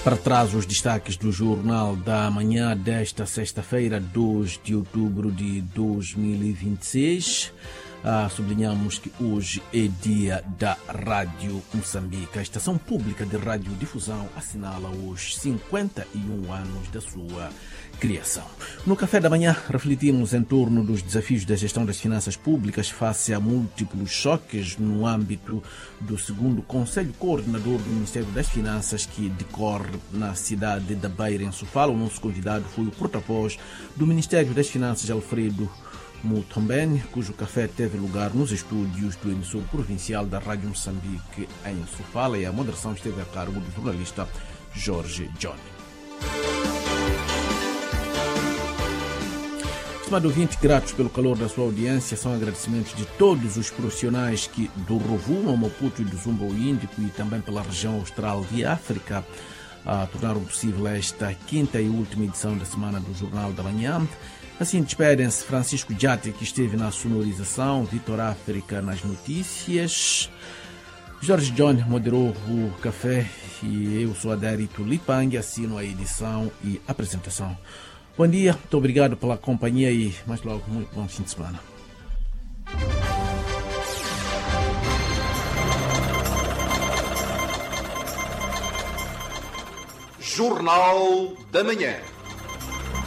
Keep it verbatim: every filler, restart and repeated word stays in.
Para trás, os destaques do Jornal da Manhã desta sexta-feira, dois de outubro de dois mil e vinte e seis. Ah, sublinhamos que hoje é dia da Rádio Moçambique. A estação pública de radiodifusão assinala os cinquenta e um anos da sua criação. No café da manhã, refletimos em torno dos desafios da gestão das finanças públicas face a múltiplos choques no âmbito do segundo Conselho Coordenador do Ministério das Finanças, que decorre na cidade da Beira, em Sofala. O nosso convidado foi o porta-voz do Ministério das Finanças, Alfredo Mutombeni, cujo café teve lugar nos estúdios do emissor provincial da Rádio Moçambique em Sofala, e a moderação esteve a cargo do jornalista Jorge Johnny. Estimado ouvinte, gratos pelo calor da sua audiência, são agradecimentos de todos os profissionais que do Rovuma, Maputo e do Zumba Índico e também pela região austral de África a tornaram possível esta quinta e última edição da Semana do Jornal da Manhã. Assim despedem-se Francisco Jati, que esteve na sonorização, Vitor África nas notícias, Jorge John moderou o café e eu sou Adérito Lipang, assino a edição e apresentação. Bom dia, muito obrigado pela companhia e mais logo, muito bom fim de semana. Jornal da Manhã.